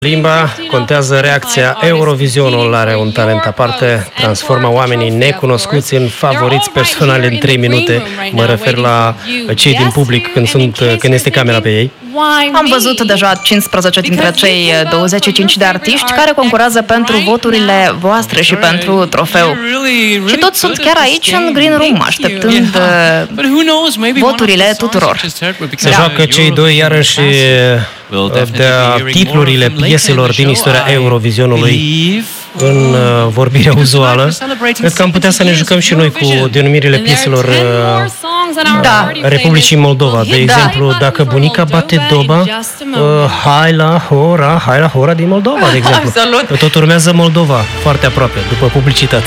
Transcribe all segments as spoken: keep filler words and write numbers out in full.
Limba contează reacția. Eurovizionul are un talent aparte, transformă oamenii necunoscuți în favoriți personali în trei minute. Mă refer la cei din public când, sunt, când este camera pe ei. Am văzut deja cincisprezece dintre cei douăzeci și cinci de artiști care concurează pentru voturile voastre și pentru trofeu. Și toți sunt chiar aici în Green Room, așteptând voturile tuturor. Se joacă cei doi iarăși de titlurile pieselor din istoria Eurovizionului în vorbirea uzuală. Cred că am putea să ne jucăm și noi cu denumirile pieselor da. Republicii Moldova. De exemplu, da. Dacă bunica bate doba, uh, hai la hora, hai la hora din Moldova, de exemplu. Absolut. Tot urmează Moldova, foarte aproape, după publicitate.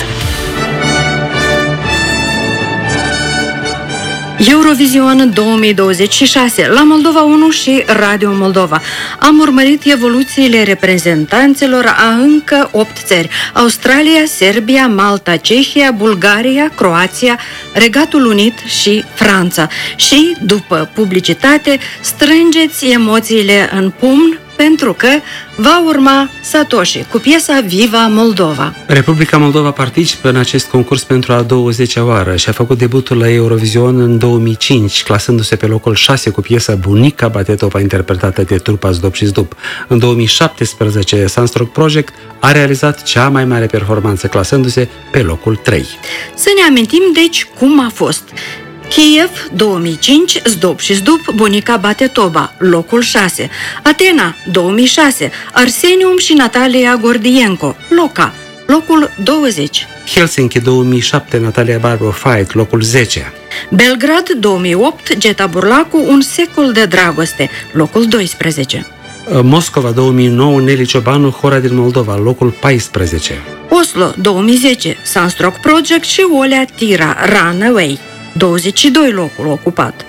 Eurovision două mii douăzeci și șase la Moldova unu și Radio Moldova. Am urmărit evoluțiile reprezentanților a încă opt țări: Australia, Serbia, Malta, Cehia, Bulgaria, Croația, Regatul Unit și Franța. Și, după publicitate, strângeți emoțiile în pumn, pentru că va urma Satoshi cu piesa Viva Moldova. Republica Moldova participă în acest concurs pentru a douăzecea oară și a făcut debutul la Eurovision în două mii cinci, clasându-se pe locul șase cu piesa Bunica bate doba, interpretată de trupa Zdop și Zdup. În două mii șaptesprezece, Sunstroke Project a realizat cea mai mare performanță, clasându-se pe locul trei. Să ne amintim, deci, cum a fost. Kiev, două mii cinci, Zdop și Zdup, Bunica bate toba, locul șase. Atena, două mii șase, Arsenium și Natalia Gordienko, Loca, locul douăzeci. Helsinki, două mii șapte, Natalia Barbo, Fight, locul zece. Belgrad, două mii opt, Geta Burlacu, Un secol de dragoste, locul doisprezece. Moscova, două mii nouă, Nelly Ciobanu, Hora din Moldova, locul paisprezece. Oslo, două mii zece, Sunstroke Project și Olea Tira, Runaway, douăzeci și doi locul ocupat.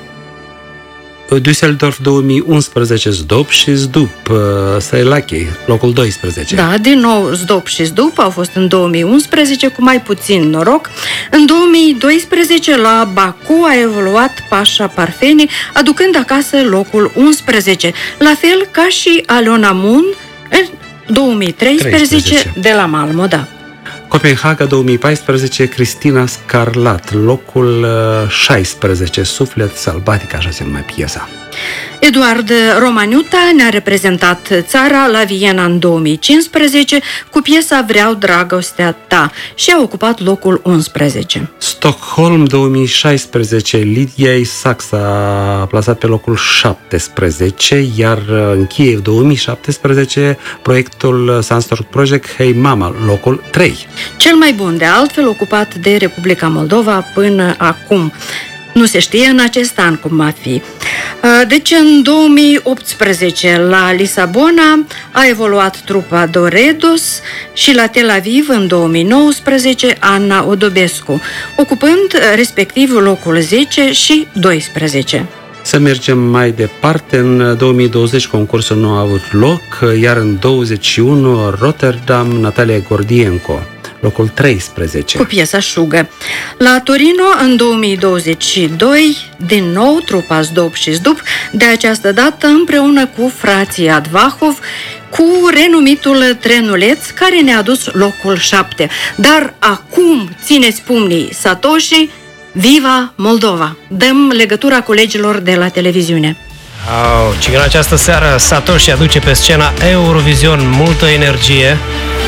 Düsseldorf, două mii unsprezece, Zdop și Zdup, Săilache, locul doisprezece. Da, din nou Zdop și Zdup au fost în două mii unsprezece cu mai puțin noroc. În două mii doisprezece la Baku a evoluat Pasha Parfeni, aducând acasă locul unsprezece, la fel ca și Alona Moon în două mii treisprezece treisprezece. De la Malmö, da. Copenhaga, două mii paisprezece, Cristina Scarlat, locul șaisprezece, Suflet sălbatic, așa se numea piesa. Eduard Romaniuta ne-a reprezentat țara la Viena în două mii cincisprezece cu piesa Vreau dragostea ta și a ocupat locul unsprezece. Stockholm, două mii șaisprezece, Lidia Isac s-a plasat pe locul șaptesprezece, iar în Kiev, două mii șaptesprezece, proiectul Sunstroke Project, Hey Mama, locul trei. Cel mai bun, de altfel, ocupat de Republica Moldova până acum. Nu se știe în acest an cum va fi. Deci în două mii optsprezece la Lisabona a evoluat trupa Doredos și la Tel Aviv în două mii nouăsprezece Anna Odobescu, ocupând respectiv locul zece și doisprezece. Să mergem mai departe. În două mii douăzeci concursul nu a avut loc, iar în douăzeci și unu Rotterdam, Natalia Gordienko, locul treisprezece. Cu piesa Șugă. La Torino, în două mii douăzeci și doi, din nou trupa Zdop și Zdup, de această dată împreună cu frații Advahov, cu renumitul Trenuleț, care ne-a dus locul șapte. Dar acum țineți pumnii, Satoshi, Viva Moldova! Dăm legătura colegilor de la televiziune. Au, ci în această seară Satoshi aduce pe scena Eurovision multă energie.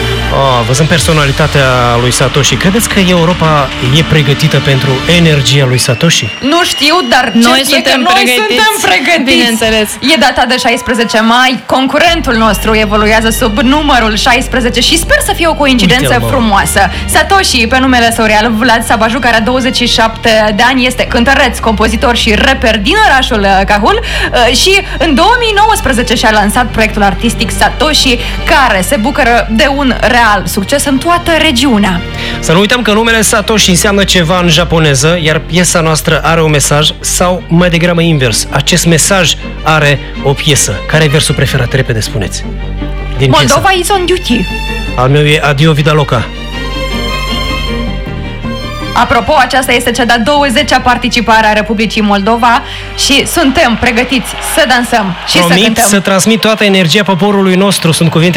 Oh, văzând personalitatea lui Satoshi, credeți că Europa e pregătită pentru energia lui Satoshi? Nu știu, dar noi ce suntem noi pregătiți. suntem pregătiți. Bineînțeles. E data de șaisprezece mai, concurentul nostru evoluează sub numărul șaisprezece și sper să fie o coincidență Uite-l, frumoasă. Satoshi, pe numele său real, Vlad Sabaju, care are douăzeci și șapte de ani, este cântăreț, compozitor și rapper din orașul Cahul și în două mii nouăsprezece și-a lansat proiectul artistic Satoshi, care se bucură de un real succes în toată regiunea. Să nu uităm că numele Satoshi înseamnă ceva în japoneză, iar piesa noastră are un mesaj, sau mai degrabă invers. Acest mesaj are o piesă. Care e versul preferat? Repede spuneți. Din Moldova piesă. is on duty. Al meu e Adio Vida Loca. Apropo, aceasta este cea de-a douăzecea participare a Republicii Moldova și suntem pregătiți să dansăm și Promit să cântăm. să transmit toată energia poporului nostru, sunt cuvinte